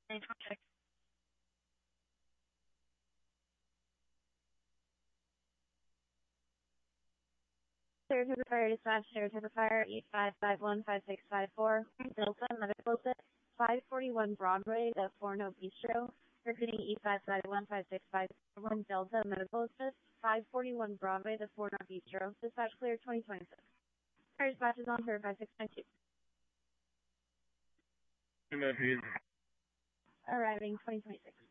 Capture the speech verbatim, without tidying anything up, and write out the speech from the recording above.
nine twenty-six. Saratoga Fire Dispatch, Saratoga Fire, eight five five one five six five four, Delta Medical Set, five forty-one Broadway, the Forno Bistro, repeating eight five five one five six five one Delta Medical Assist, five forty-one Broadway, the Forno Bistro, dispatch clear twenty twenty-six. Fire dispatch is on for five six nine two. Arriving twenty twenty-six.